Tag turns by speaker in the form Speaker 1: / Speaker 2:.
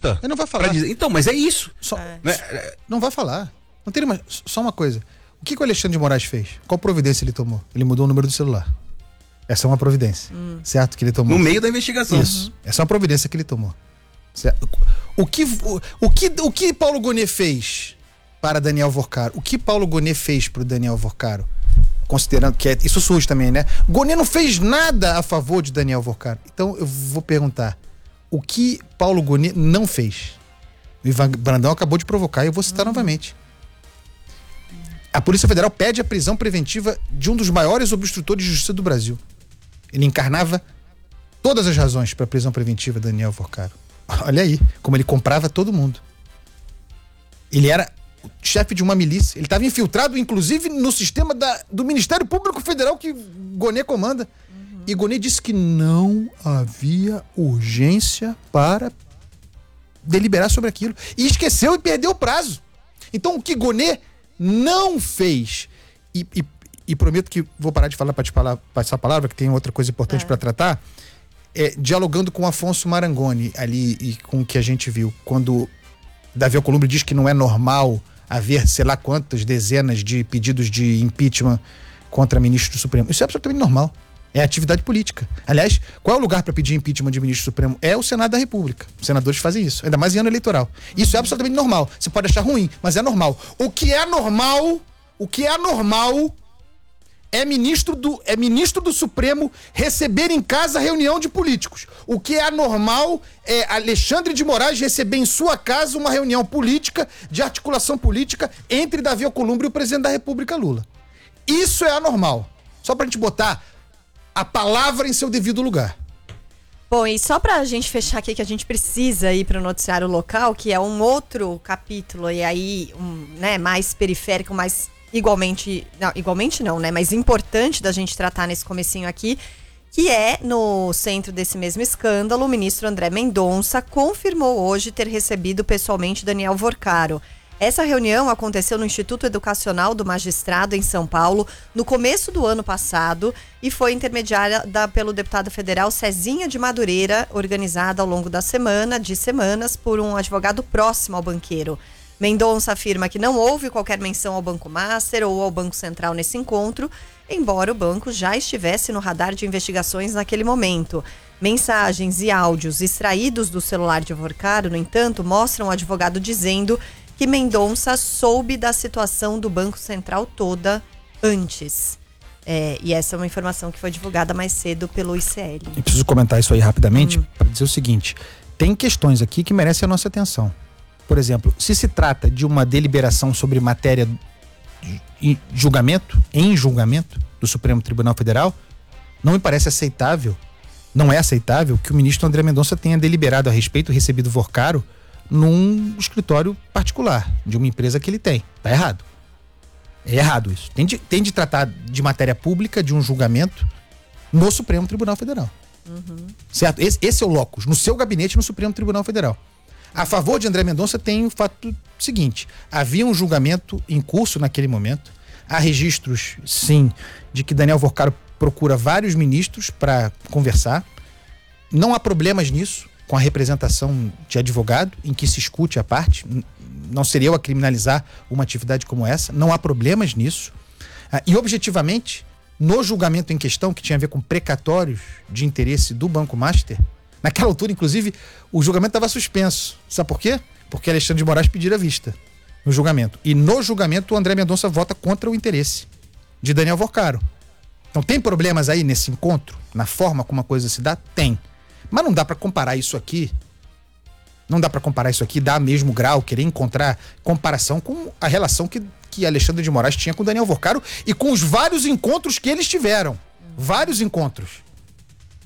Speaker 1: volta.
Speaker 2: Ele não vai falar.
Speaker 1: Então, mas é isso.
Speaker 2: Né? Não vai falar. Não tem só uma coisa. O que o Alexandre de Moraes fez? Qual providência ele tomou? Ele mudou o número do celular. Essa é uma providência. Certo? Que ele tomou.
Speaker 1: No meio da investigação.
Speaker 2: Isso. Essa é uma providência que ele tomou. Certo? O que Paulo Gonet fez para Daniel Vorcaro? O que Paulo Gonet fez para o Daniel Vorcaro? Considerando que isso surge também, né? Gonet não fez nada a favor de Daniel Vorcaro. Então eu vou perguntar: o que Paulo Gonet não fez? O Ivan Brandão acabou de provocar e eu vou citar novamente. A Polícia Federal pede a prisão preventiva de um dos maiores obstrutores de justiça do Brasil. Ele encarnava todas as razões para a prisão preventiva de Daniel Vorcaro. Olha aí, como ele comprava todo mundo. Ele era o chefe de uma milícia. Ele estava infiltrado, inclusive, no sistema do Ministério Público Federal que Gonet comanda. E Gonet disse que não havia urgência para deliberar sobre aquilo. E esqueceu e perdeu o prazo. Então, o que Gonet não fez, e prometo que vou parar de falar para te passar a palavra, que tem outra coisa importante para tratar, dialogando com Afonso Marangoni ali e com o que a gente viu, quando Davi Alcolumbre diz que não é normal haver sei lá quantas dezenas de pedidos de impeachment contra ministro do Supremo. Isso é absolutamente normal. É atividade política. Aliás, qual é o lugar para pedir impeachment de ministro do Supremo? É o Senado da República. Os senadores fazem isso, ainda mais em ano eleitoral. Isso é absolutamente normal. Você pode achar ruim, mas é normal. O que é anormal é ministro do Supremo receber em casa reunião de políticos. O que é anormal é Alexandre de Moraes receber em sua casa uma reunião política, de articulação política, entre Davi Alcolumbre e o presidente da República, Lula. Isso é anormal. Só pra gente botar a palavra em seu devido lugar.
Speaker 3: Bom, e só pra gente fechar aqui, que a gente precisa ir pro noticiário local, que é um outro capítulo, e aí, mais periférico, mais mas importante da gente tratar nesse comecinho aqui, que é, no centro desse mesmo escândalo, o ministro André Mendonça confirmou hoje ter recebido pessoalmente Daniel Vorcaro. Essa reunião aconteceu no Instituto Educacional do Magistrado, em São Paulo, no começo do ano passado, e foi intermediada pelo deputado federal Cezinha de Madureira, organizada ao longo de semanas, por um advogado próximo ao banqueiro. Mendonça afirma que não houve qualquer menção ao Banco Master ou ao Banco Central nesse encontro, embora o banco já estivesse no radar de investigações naquele momento. Mensagens e áudios extraídos do celular de Vorcaro, no entanto, mostram o advogado dizendo que Mendonça soube da situação do Banco Central toda antes. E essa é uma informação que foi divulgada mais cedo pelo ICL. Eu
Speaker 2: preciso comentar isso aí rapidamente para dizer o seguinte: tem questões aqui que merecem a nossa atenção. Por exemplo, se trata de uma deliberação sobre matéria em julgamento do Supremo Tribunal Federal, não me parece aceitável, não é aceitável que o ministro André Mendonça tenha deliberado a respeito, recebido Vorcaro num escritório particular de uma empresa que ele tem. Tá errado. É errado isso. Tem de tratar de matéria pública, de um julgamento no Supremo Tribunal Federal. Certo? Esse é o locus, no seu gabinete no Supremo Tribunal Federal. A favor de André Mendonça tem o fato seguinte: havia um julgamento em curso naquele momento. Há registros, sim, de que Daniel Vorcaro procura vários ministros para conversar. Não há problemas nisso, com a representação de advogado, em que se escute a parte. Não seria eu a criminalizar uma atividade como essa. Não há problemas nisso. E, objetivamente, no julgamento em questão, que tinha a ver com precatórios de interesse do Banco Master, naquela altura, inclusive, o julgamento estava suspenso. Sabe por quê? Porque Alexandre de Moraes pediu a vista no julgamento. E no julgamento, o André Mendonça vota contra o interesse de Daniel Vorcaro. Então, tem problemas aí nesse encontro? Na forma como a coisa se dá? Tem. Mas não dá para comparar isso aqui. Não dá para comparar isso aqui, dar mesmo grau, querer encontrar comparação com a relação que Alexandre de Moraes tinha com Daniel Vorcaro e com os vários encontros que eles tiveram. Vários encontros.